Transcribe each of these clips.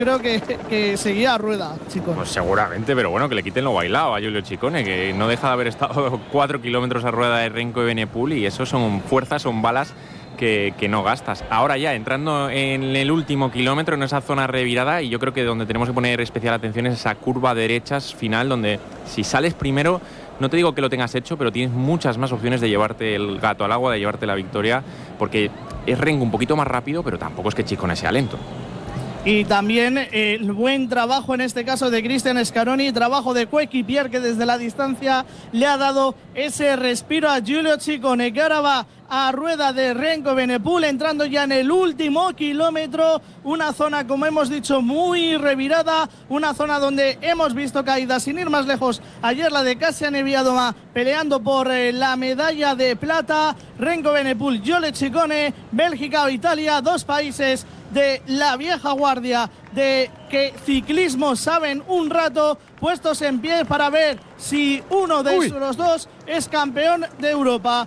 creo que seguía a Rueda, Ciccone. Pues seguramente, pero bueno, que le quiten lo bailado a Giulio Ciccone, que no deja de haber estado 4 kilómetros a rueda de Renko Evenepoel, y eso son fuerzas, son balas que no gastas. Ahora ya, entrando en el último kilómetro, en esa zona revirada, y yo creo que donde tenemos que poner especial atención es esa curva derechas final, donde si sales primero, no te digo que lo tengas hecho, pero tienes muchas más opciones de llevarte el gato al agua, de llevarte la victoria, porque es Renko un poquito más rápido, pero tampoco es que Ciccone sea lento. Y también el buen trabajo en este caso de Cristian Scaroni, trabajo de coequipier que desde la distancia le ha dado ese respiro a Giulio Ciccone, que ahora va a rueda de Renko Evenepoel, entrando ya en el último kilómetro, una zona, como hemos dicho, muy revirada, una zona donde hemos visto caídas, sin ir más lejos, ayer la de Kasia Niewiadoma peleando por la medalla de plata. Renko Evenepoel, Giulio Ciccone, Bélgica o Italia, dos países de la vieja guardia, de que ciclismo saben un rato, puestos en pie para ver si uno de los dos es campeón de Europa.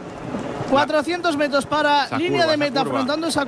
400 metros para línea de meta, afrontando esa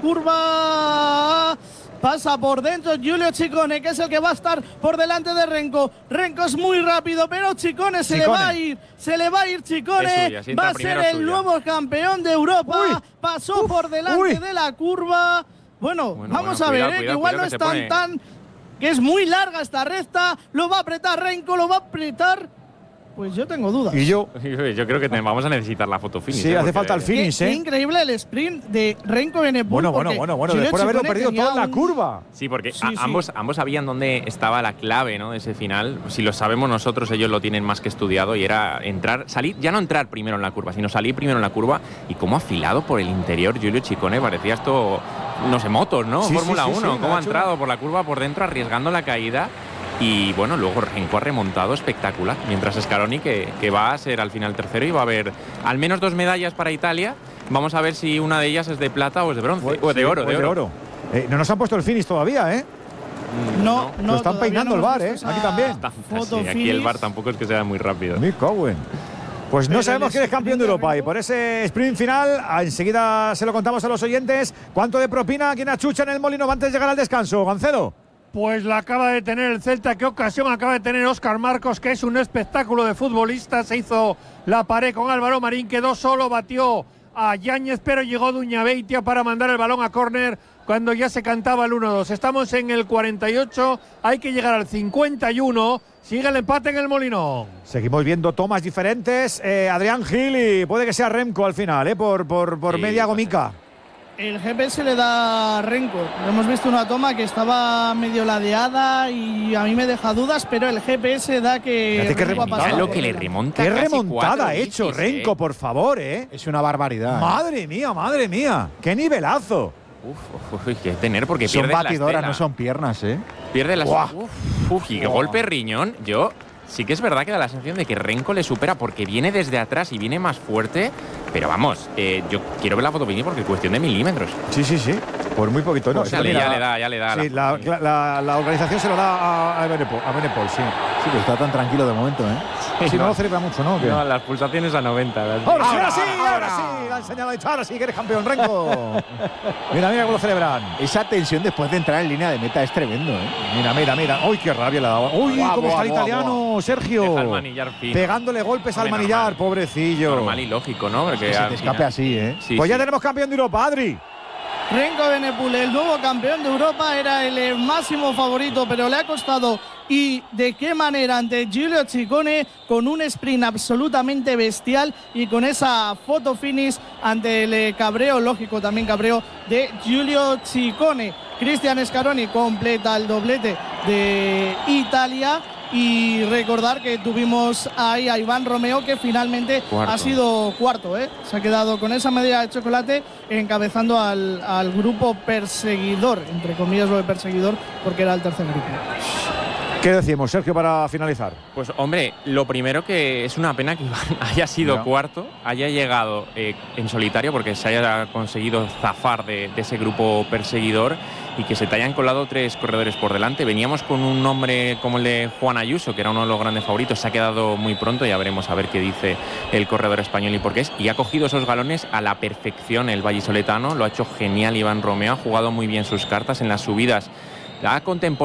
curva. Pasa por dentro Giulio Ciccone, que es el que va a estar por delante de Renko. Renko es muy rápido, pero Ciccone se le va a ir. Se le va a ir Ciccone. Va a ser el nuevo campeón de Europa. Pasó por delante de la curva. Bueno, vamos a ver, que igual no es tan, que es muy larga esta recta. Lo va a apretar Renko, lo va a apretar. Pues yo tengo dudas. Y yo creo que vamos a necesitar la foto finish. Sí, hace falta el finish, Qué increíble el sprint de Renko Evenepoel. Bueno, después de haberlo perdido toda en la curva. Sí, porque ambos sabían dónde estaba la clave, ¿no?, de ese final. Si lo sabemos nosotros, ellos lo tienen más que estudiado, y era salir, ya no entrar primero en la curva, sino salir primero en la curva. Y cómo afilado por el interior Giulio Ciccone, parecía esto, no sé, motos, ¿no? Fórmula 1, cómo ha entrado por la curva por dentro, arriesgando la caída. Y bueno, luego Renko ha remontado espectacular, mientras Scaroni, que va a ser al final tercero, y va a haber al menos 2 medallas para Italia. Vamos a ver si una de ellas es de plata o es de bronce, o de oro. No nos han puesto el finish todavía, ¿eh? No. Lo están peinando el VAR, ¿eh? Aquí también. Sí, aquí el VAR tampoco es que sea muy rápido. Mi Cowen. Pues no sabemos quién es campeón de Europa, y por ese sprint final enseguida se lo contamos a los oyentes. ¿Cuánto de propina quien achucha en el Molino antes de llegar al descanso, Gancedo? Pues la acaba de tener el Celta. ¿Qué ocasión acaba de tener Óscar Marcos, que es un espectáculo de futbolista? Se hizo la pared con Álvaro Marín, quedó solo, batió a Yáñez, pero llegó Duñabeitia para mandar el balón a córner cuando ya se cantaba el 1-2. Estamos en el 48, hay que llegar al 51. Sigue el empate en el Molinón. Seguimos viendo tomas diferentes. Adrián Gil, y puede que sea Remco al final, por media gomica. El GPS le da a Renko. Hemos visto una toma que estaba medio ladeada y a mí me deja dudas, pero el GPS da que Renko ha pasado. Lo que le remonta. Qué remontada ha hecho Renko, por favor, ¿eh? Es una barbaridad. Madre mía. Qué nivelazo. Uf, que tener, porque son pierdes batidoras, la estela. no son piernas, ¿eh? Pierde las. Y qué golpe riñón. Yo sí que es verdad que da la sensación de que Renko le supera porque viene desde atrás y viene más fuerte. Pero vamos, yo quiero ver la foto porque es cuestión de milímetros. Sí. Por muy poquito, ¿no? O sea, ya le da. Sí, la organización se lo da a Evenepoel, sí. Sí, pero está tan tranquilo de momento, ¿eh? Sí, no lo celebra mucho, ¿no? No, las pulsaciones a 90. Ahora sí. La han señalado, ahora sí que eres campeón, Renko. Mira cómo lo celebran. Esa tensión después de entrar en línea de meta es tremendo, ¿eh? Mira. Uy, qué rabia le ha dado. Uy, cómo está el italiano, Sergio. Deja el manillar fino. Pegándole golpes al manillar, pobrecillo. Normal y lógico, ¿no? Porque que se te escape así, ¿eh? Sí, pues ya tenemos campeón de Europa, Adri. Renko Evenepoel, el nuevo campeón de Europa, era el máximo favorito, pero le ha costado. Y de qué manera ante Giulio Ciccone, con un sprint absolutamente bestial y con esa foto finish ante el cabreo, lógico también cabreo, de Giulio Ciccone. Cristian Scaroni completa el doblete de Italia. Y recordar que tuvimos ahí a Iván Romeo, que finalmente ha sido cuarto, ¿eh? Se ha quedado con esa medalla de chocolate, encabezando al grupo perseguidor, entre comillas lo de perseguidor, porque era el tercer grupo. ¿Qué decimos, Sergio, para finalizar? Pues hombre, lo primero que es una pena que Iván haya sido cuarto, haya llegado en solitario, porque se haya conseguido zafar de ese grupo perseguidor, y que se te hayan colado 3 corredores por delante. Veníamos con un nombre como el de Juan Ayuso, que era uno de los grandes favoritos, se ha quedado muy pronto, ya veremos a ver qué dice el corredor español y por qué es, y ha cogido esos galones a la perfección el vallisoletano, lo ha hecho genial Iván Romeo, ha jugado muy bien sus cartas en las subidas. ha contemporado